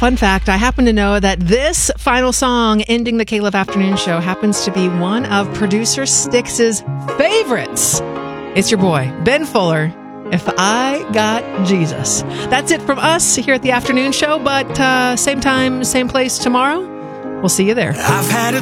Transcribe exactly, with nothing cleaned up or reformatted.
Fun fact, I happen to know that this final song ending the K-Love Afternoon Show happens to be one of producer Styx's favorites. It's your boy, Ben Fuller, If I Got Jesus. That's it from us here at the Afternoon Show, but uh, same time, same place tomorrow. We'll see you there. I've had a